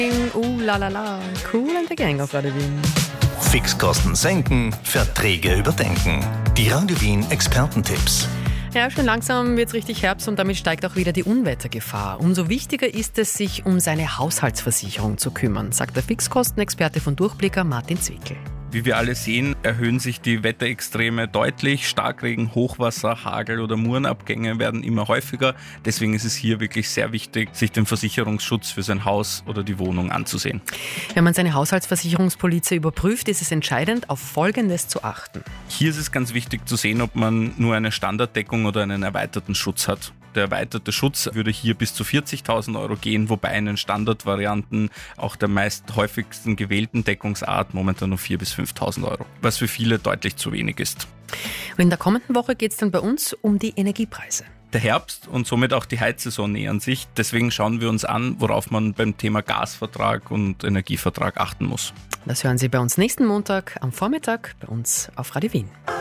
La la la, Kool and the Gang auf Radio Wien. Fixkosten senken, Verträge überdenken. Die Radio Wien Expertentipps. Ja, schon langsam wird es richtig Herbst und damit steigt auch wieder die Unwettergefahr. Umso wichtiger ist es, sich um seine Haushaltsversicherung zu kümmern, sagt der Fixkostenexperte von Durchblicker Martin Zwickel. Wie wir alle sehen, erhöhen sich die Wetterextreme deutlich. Starkregen, Hochwasser, Hagel oder Murenabgänge werden immer häufiger. Deswegen ist es hier wirklich sehr wichtig, sich den Versicherungsschutz für sein Haus oder die Wohnung anzusehen. Wenn man seine Haushaltsversicherungspolize überprüft, ist es entscheidend, auf Folgendes zu achten. Hier ist es ganz wichtig zu sehen, ob man nur eine Standarddeckung oder einen erweiterten Schutz hat. Der erweiterte Schutz würde hier bis zu 40.000 Euro gehen, wobei in den Standardvarianten auch der meist häufigsten gewählten Deckungsart momentan nur 4.000 bis 5.000 Euro, was für viele deutlich zu wenig ist. Und in der kommenden Woche geht es dann bei uns um die Energiepreise. Der Herbst und somit auch die Heizsaison nähern sich. Deswegen schauen wir uns an, worauf man beim Thema Gasvertrag und Energievertrag achten muss. Das hören Sie bei uns nächsten Montag am Vormittag bei uns auf Radio Wien.